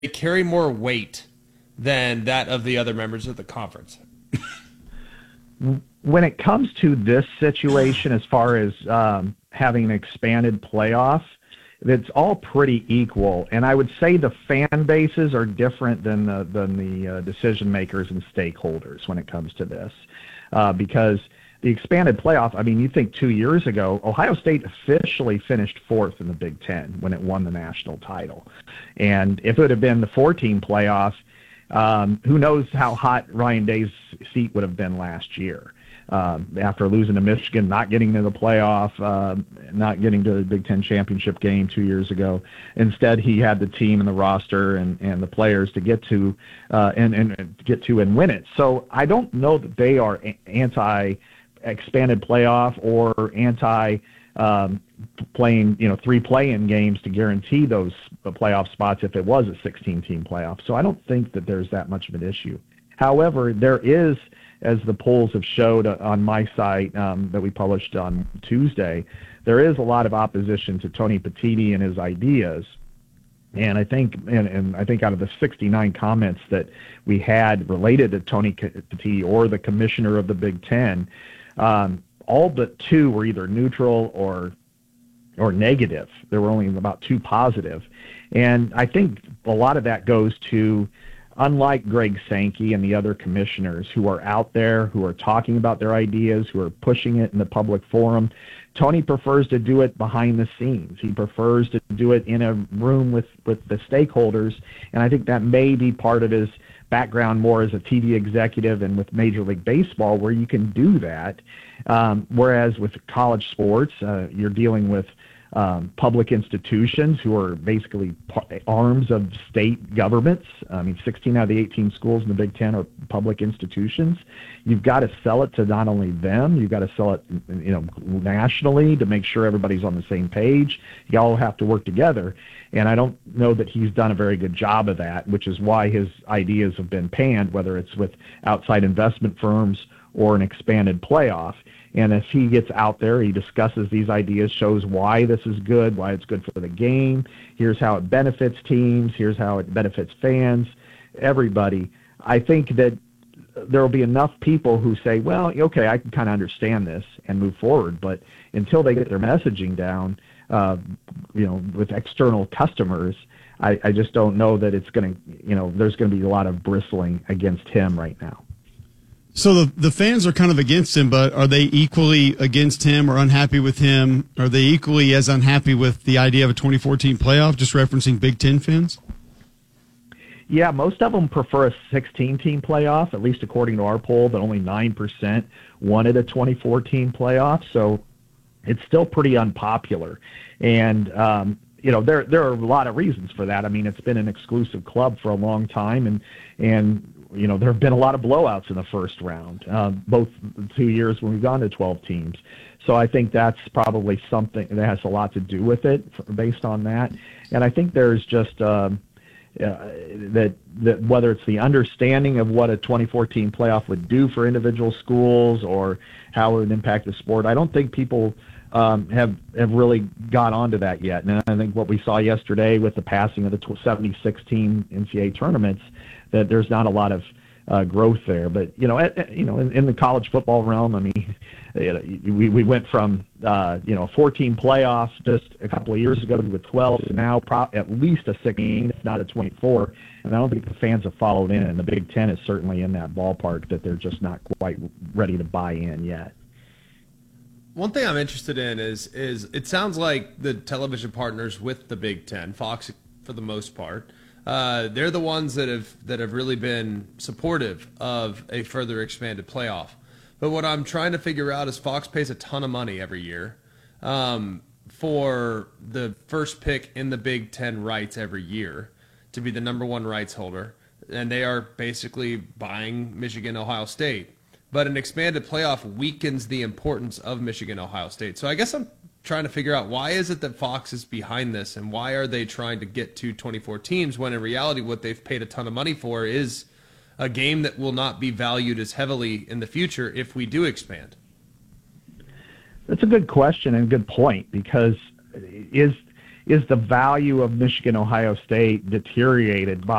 carry more weight than that of the other members of the conference? When it comes to this situation, as far as having an expanded playoff, it's all pretty equal. And I would say the fan bases are different than the decision makers and stakeholders when it comes to this, because the expanded playoff, I mean, you think 2 years ago, Ohio State officially finished fourth in the Big Ten when it won the national title. And if it would have been the 4-team playoff, who knows how hot Ryan Day's seat would have been last year. After losing to Michigan, not getting to the playoff, not getting to the Big Ten championship game 2 years ago. Instead, he had the team and the roster and the players to get to and win it. So I don't know that they are anti-expanded playoff or anti playing 3 play-in games to guarantee those playoff spots if it was a 16-team playoff. So I don't think that there's that much of an issue. However, there is, as the polls have showed on my site that we published on Tuesday, there is a lot of opposition to Tony Petitti and his ideas. And I think, and I think out of the 69 comments that we had related to Tony Petitti or the commissioner of the Big Ten, all but 2 were either neutral or negative. There were only about 2 positive. And I think a lot of that goes to, unlike Greg Sankey and the other commissioners who are out there, who are talking about their ideas, who are pushing it in the public forum, Tony prefers to do it behind the scenes. He prefers to do it in a room with the stakeholders, and I think that may be part of his background more as a TV executive and with Major League Baseball, where you can do that. Whereas with college sports, you're dealing with public institutions who are basically arms of state governments. I mean, 16 out of the 18 schools in the Big Ten are public institutions. You've got to sell it to not only them, you've got to sell it, nationally to make sure everybody's on the same page. You all have to work together. And I don't know that he's done a very good job of that, which is why his ideas have been panned, whether it's with outside investment firms or an expanded playoff. And as he gets out there, he discusses these ideas, shows why this is good, why it's good for the game. Here's how it benefits teams. Here's how it benefits fans, everybody. I think that there will be enough people who say, well, okay, I can kind of understand this and move forward. But until they get their messaging down, with external customers, I just don't know that it's going to, there's going to be a lot of bristling against him right now. So the fans are kind of against him, but are they equally against him or unhappy with him? Are they equally as unhappy with the idea of a 2014 playoff, just referencing Big Ten fans? Yeah, most of them prefer a 16-team playoff, at least according to our poll, but only 9% wanted a 2014 playoff. So it's still pretty unpopular. And, there are a lot of reasons for that. I mean, it's been an exclusive club for a long time, and there have been a lot of blowouts in the first round, both 2 years when we've gone to 12 teams. So I think that's probably something that has a lot to do with it based on that. And I think there's just that whether it's the understanding of what a 2014 playoff would do for individual schools or how it would impact the sport, I don't think people have really got onto that yet. And I think what we saw yesterday with the passing of the 76-team NCAA tournaments, that there's not a lot of growth there. But in the college football realm, I mean, we went from a 14 playoffs just a couple of years ago to a 12 to now at least a 16, if not a 24. And I don't think the fans have followed in. And the Big Ten is certainly in that ballpark that they're just not quite ready to buy in yet. One thing I'm interested in is it sounds like the television partners with the Big Ten, Fox for the most part, they're the ones that have really been supportive of a further expanded playoff. But what I'm trying to figure out is Fox pays a ton of money every year for the first pick in the Big Ten rights every year to be the number one rights holder, and they are basically buying Michigan, Ohio State. But an expanded playoff weakens the importance of Michigan, Ohio State. So I guess I'm trying to figure out, why is it that Fox is behind this, and why are they trying to get to 24 teams when in reality what they've paid a ton of money for is a game that will not be valued as heavily in the future if we do expand? That's a good question and a good point, because is the value of Michigan Ohio State deteriorated by